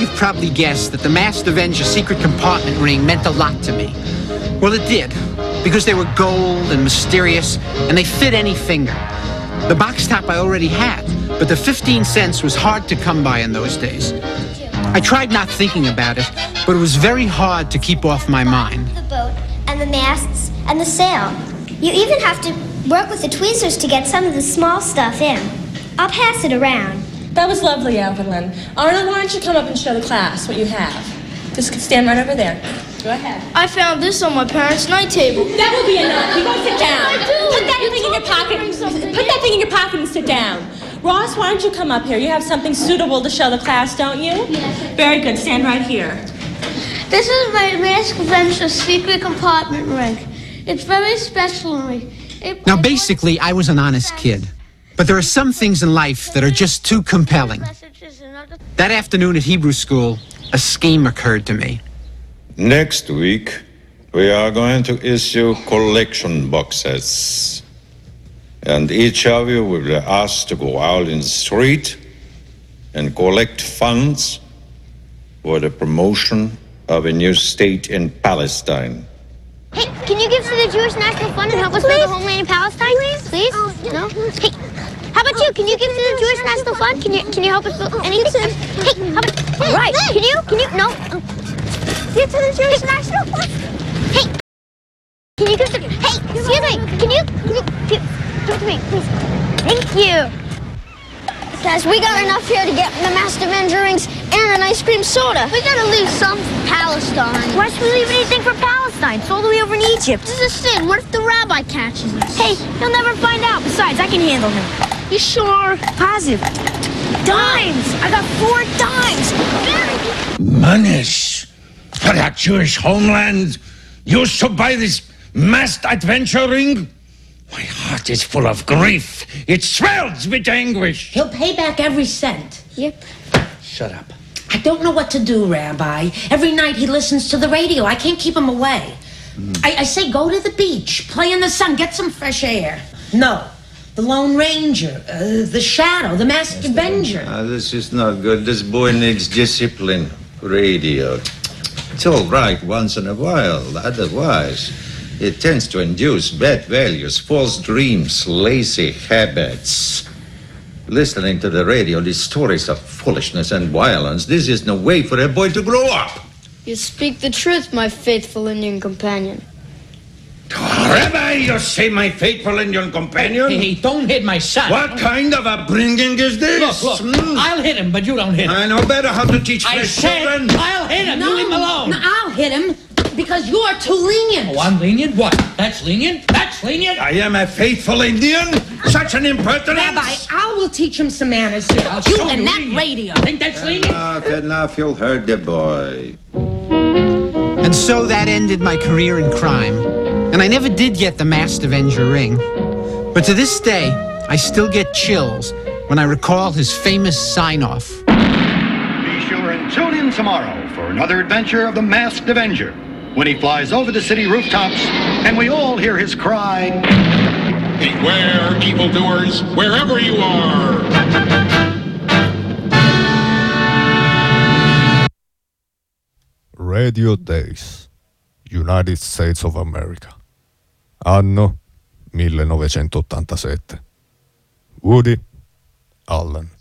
you've probably guessed that the Masked Avenger secret compartment ring meant a lot to me. Well, it did, because they were gold and mysterious, and they fit any finger. The box top I already had, but the 15 cents was hard to come by in those days. I tried not thinking about it, but it was very hard to keep off my mind. The boat and the masts and the sail. You even have to work with the tweezers to get some of the small stuff in. I'll pass it around. That was lovely, Evelyn. Arnold, why don't you come up and show the class what you have? Just stand right over there. Go ahead. I found this on my parents' night table. That will be enough. You go sit down. I do. Put that thing in your pocket. Put that thing in your pocket and sit down. Ross, why don't you come up here? You have something suitable to show the class, don't you? Yes. Very good. Stand right here. This is my Masked Avenger secret compartment ring. It's very special to me. Now, basically, I was an honest kid. But there are some things in life that are just too compelling. That afternoon at Hebrew school, a scheme occurred to me. Next week, we are going to issue collection boxes. And each of you will be asked to go out in the street and collect funds for the promotion of a new state in Palestine. Hey, can you give to the Jewish National Fund and help us build a homeland in Palestine, please? No? Hey, how about you? Can you give to the Jewish National Fund? Can you help us build anything? Hey, how about... All right, can you? No. Give to the Jewish National Fund. Hey, can you give to... Hey, excuse me. Can you give it to me, please? Thank you. Guys, we got enough here to get the Masked Avenger rings and an ice cream soda. We gotta leave some for Palestine. Why should we leave anything for Palestine? It's all the way over in Egypt. This is a sin. What if the rabbi catches us? Hey, he'll never find out. Besides, I can handle him. You sure? Positive. Dimes! I got 4 dimes! Very... Manish! For that Jewish homeland, you should buy this Masked Adventure ring? My heart is full of grief. It swells with anguish. He'll pay back every cent. Yep. Shut up. I don't know what to do, Rabbi. Every night he listens to the radio. I can't keep him away. I say go to the beach, play in the sun, get some fresh air. No. The Lone Ranger, the Shadow, the Masked Avenger. This is not good. This boy needs discipline. Radio. It's all right once in a while. Otherwise, it tends to induce bad values, false dreams, lazy habits. Listening to the radio, these stories of foolishness and violence, this is no way for a boy to grow up. You speak the truth, my faithful Indian companion. Rabbi, you say my faithful Indian companion? Hey, don't hit my son. What kind of upbringing is this? Look, I'll hit him, but you don't hit him. I know better how to teach my I said children. I'll hit him. You leave him alone. No, I'll hit him because you're too lenient. Oh, I'm lenient? What? That's lenient? That's lenient? I am a faithful Indian? Such an impertinence? Rabbi, I will teach him some manners. I'll You show and you that lenient. radio. Think that's lenient? Enough, you'll hurt the boy. And so that ended my career in crime. And I never did get the Masked Avenger ring. But to this day, I still get chills when I recall his famous sign-off. Be sure and tune in tomorrow for another adventure of the Masked Avenger, when he flies over the city rooftops and we all hear his cry, "Beware, evildoers, wherever you are!" Radio Days, United States of America. Anno 1987. Woody Allen.